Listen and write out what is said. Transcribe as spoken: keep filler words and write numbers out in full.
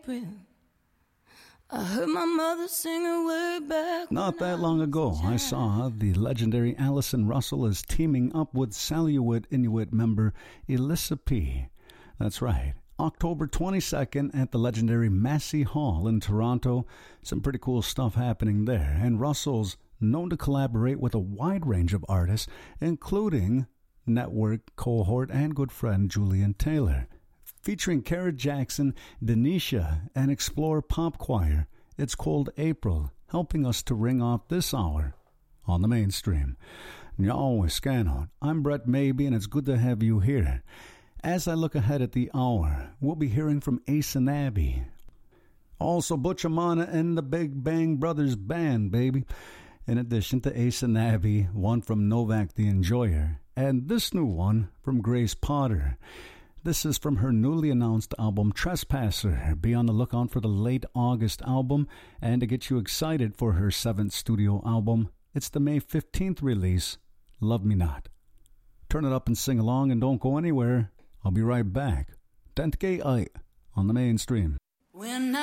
April. I heard my mother sing her way back. Not that long ago, I saw the legendary Alison Russell is teaming up with Saluit Inuit member Elissa P. That's right. October twenty-second at the legendary Massey Hall in Toronto. Some pretty cool stuff happening there. And Russell's known to collaborate with a wide range of artists, including network cohort and good friend Julian Taylor. Featuring Kara Jackson, Denisha, and Explore Pop Choir. It's Cold April, helping us to ring off this hour on the mainstream. Yo, Scanhot. I'm Brett Maybe, and it's good to have you here. As I look ahead at the hour, we'll be hearing from Ace and Abby. Also, Butch Amana and the Big Bang Brothers Band, baby. In addition to Ace and Abby, one from Novak the Enjoyer, and this new one from Grace Potter. This is from her newly announced album, Trespasser. Be on the lookout for the late August album, and to get you excited for her seventh studio album, it's the May fifteenth release, Love Me Not. Turn it up and sing along, and don't go anywhere. I'll be right back. Tentke Ike on the mainstream. When